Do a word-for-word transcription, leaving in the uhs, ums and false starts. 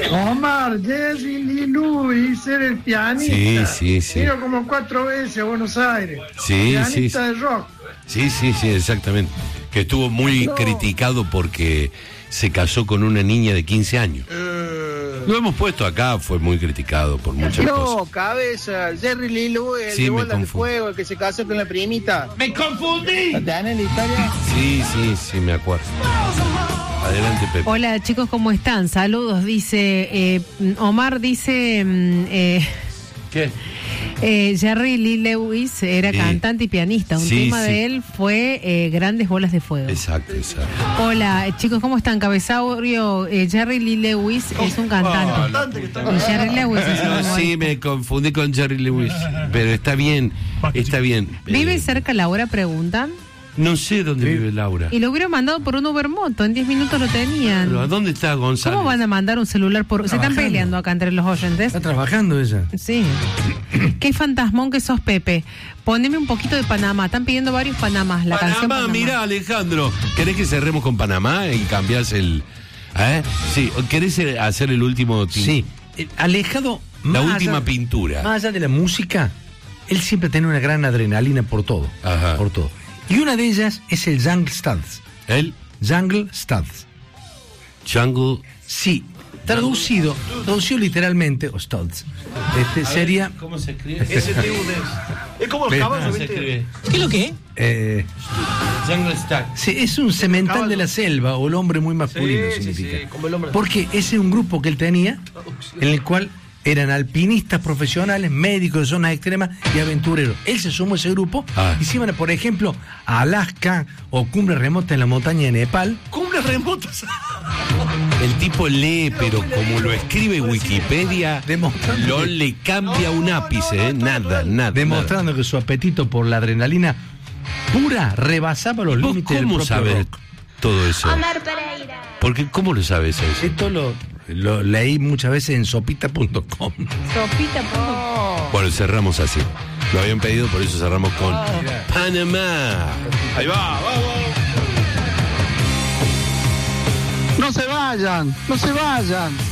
Omar, Jerry Lee Lewis era el pianista. Sí, sí, sí. Vino como cuatro veces a Buenos Aires. Sí, pianista sí. de rock. Sí, sí, sí, exactamente. Que estuvo muy no. criticado porque se casó con una niña de quince años. Uh... Lo hemos puesto acá, fue muy criticado por muchas no, cosas. No, cabeza, Jerry Lee Lewis, el sí, de Bola de Fuego, el que se casó con la primita. ¡Me confundí! ¿Tenés la historia? Sí, sí, sí, me acuerdo. Adelante, Pepe. Hola, chicos, ¿cómo están? Saludos, dice eh, Omar, dice... Eh, ¿Qué? Eh, Jerry Lee Lewis era sí. cantante y pianista. Un sí, tema sí. de él fue eh, Grandes Bolas de Fuego. Exacto, exacto. Hola, eh, chicos, ¿cómo están? Cabezaurio, eh, Jerry Lee Lewis oh, es un cantante. Oh, no. Jerry Lewis es un no, sí, me confundí con Jerry Lewis. Pero está bien, está bien. ¿Vive eh, cerca Laura? Preguntan. No sé dónde ¿Sí? vive Laura. Y lo hubieran mandado por un Ubermoto, en diez minutos lo tenían. ¿Pero a dónde está Gonzalo? ¿Cómo van a mandar un celular por...? Se están peleando acá entre los oyentes. Está trabajando ella. Sí. Qué fantasmón que sos, Pepe. Poneme un poquito de Panamá. Están pidiendo varios Panamás. La Panamá, canción Panamá. Mirá, Alejandro. ¿Querés que cerremos con Panamá y cambiás el...? ¿Eh? Sí, ¿querés hacer el último...? Sí. Alejado... La última allá, pintura. Más allá de la música, él siempre tiene una gran adrenalina por todo. Ajá. Por todo. Y una de ellas es el Jungle Studs. ¿El? Jungle Studs. Jungle. Sí, traducido, traducido literalmente, o Studs. Este sería. ¿Cómo se escribe? S T U D. Es como los caballos, ¿viste? ¿Qué es lo que? Eh, Jungle Studs. Sí, es un semental de la selva, o el hombre muy masculino sí, significa. Sí, sí, como el hombre. Porque ese es un grupo que él tenía, en el cual eran alpinistas profesionales, médicos de zonas extremas y aventureros. Él se sumó a ese grupo ah. y se iban, por ejemplo, a Alaska o cumbres remotas en la montaña de Nepal. ¿Cumbres remotas? El tipo lee, pero como lo escribe Wikipedia, no le cambia un ápice, ¿eh? Nada, nada. Demostrando nada. que su apetito por la adrenalina pura rebasaba los límites del propio sabes rock. Todo eso? Omar Pereira. Porque, ¿cómo lo sabes eso? Esto lo... Lo leí muchas veces en sopita punto com. Sopita punto com. Bueno, cerramos así. Lo habían pedido, por eso cerramos con oh, Panamá. Ahí va, vamos. No se vayan, no se vayan.